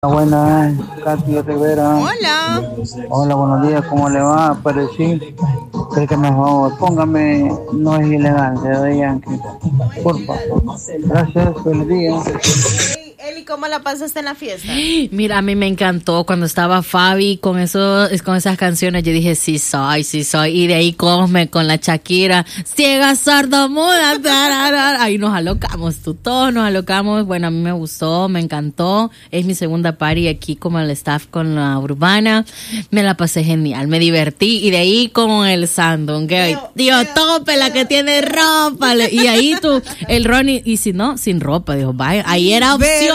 Buenas, Katy Rivera. Hola. Hola, buenos días, ¿cómo le va? Pero sí, creo que mejor póngame No es ilegal de Daddy Yankee, por favor. Gracias, feliz día. Eli, ¿cómo la pasaste en la fiesta? Mira, a mí me encantó cuando estaba Fabi con esas canciones. Yo dije, sí soy. Y de ahí Cosme con la Shakira, ciega, sordo, muda. Ahí nos alocamos, todos nos alocamos. Bueno, a mí me gustó, me encantó. Es mi segunda party aquí como el staff con la Urbana. Me la pasé genial, me divertí. Y de ahí con el sandungueo. Dios, tope la que tiene ropa. Y ahí el Ronnie, y si no, sin ropa. Dijo, vaya, ahí era opcional,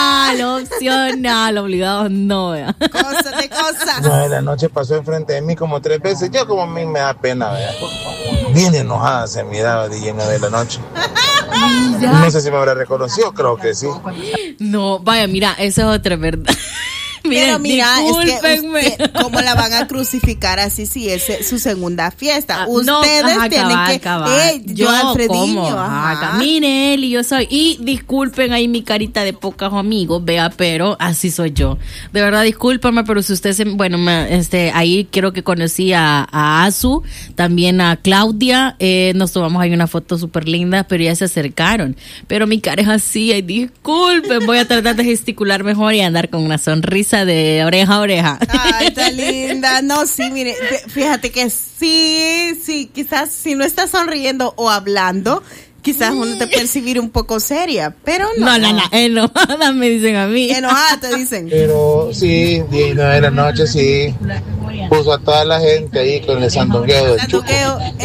obligado no. Cosas de cosas. No, la noche pasó enfrente de mí como 3 veces. Yo como a mí me da pena, ¿verdad? Bien enojada se miraba DJ de la noche. No sé si me habrá reconocido, creo que sí. No, vaya, mira, eso es otra verdad. Pero mira, discúlpenme. es que ¿cómo la van a crucificar así si es su segunda fiesta? Ustedes tienen que... yo Alfredinho, mire, Eli, yo soy... Y disculpen ahí mi carita de pocos amigos, vea, pero así soy yo. De verdad, discúlpame, pero si ustedes... ahí quiero que conocí a Azu, también a Claudia, nos tomamos ahí una foto súper linda, pero ya se acercaron. Pero mi cara es así, ay, disculpen, voy a tratar de gesticular mejor y andar con una sonrisa de oreja a oreja. Ay, está linda. No, sí, mire, fíjate que sí, quizás si no estás sonriendo o hablando, quizás uno te percibir un poco seria, pero no. No, enojada me dicen a mí. Enojada te dicen. Pero sí, 19 de la noche, sí. Puso a toda la gente ahí con el sandungueo del Chuco.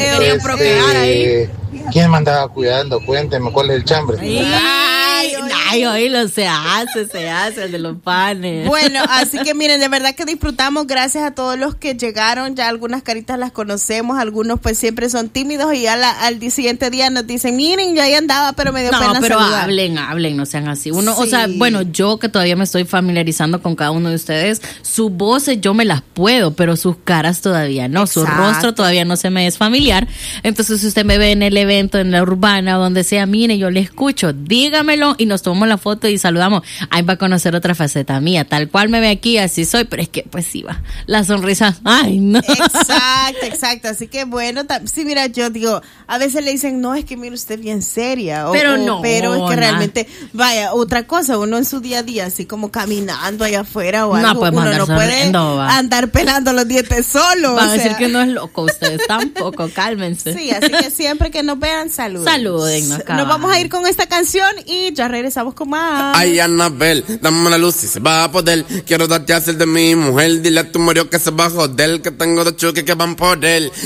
¿Quién me andaba cuidando? Cuénteme, ¿cuál es el chambre? Ay, oílo, se hace el de los panes. Bueno, así que miren, de verdad que disfrutamos, gracias a todos los que llegaron, ya algunas caritas las conocemos, algunos pues siempre son tímidos y ya al siguiente día nos dicen, miren, yo ahí andaba, pero me dio pena saludar. No, pero hablen, no sean así. Uno, sí. O sea, bueno, yo que todavía me estoy familiarizando con cada uno de ustedes, sus voces yo me las puedo, pero sus caras todavía no, su rostro todavía no se me es familiar. Entonces, si usted me ve en el evento, en la Urbana, o donde sea, mire, yo le escucho, dígamelo y nos tomamos la foto y saludamos. Ahí va a conocer otra faceta mía, tal cual me ve aquí, así soy, pero es que pues sí va, la sonrisa, ay no. Exacto, así que bueno, sí, mira, yo digo, a veces le dicen, no, es que mire usted bien seria, pero es que realmente, vaya, otra cosa, uno en su día a día, así como caminando allá afuera o algo, uno no puede andar pelando los dientes solo. Van a decir que uno es loco, ustedes tampoco, cálmense. Sí, así que siempre que nos vean, saluden. Nos vamos a ir con esta canción y ya regresamos con más. Ay, Anabel, dame una luz si se va a poder. Quiero darte a ser de mi mujer. Dile a tu marido que se va a joder, que tengo 2 choques que van por él.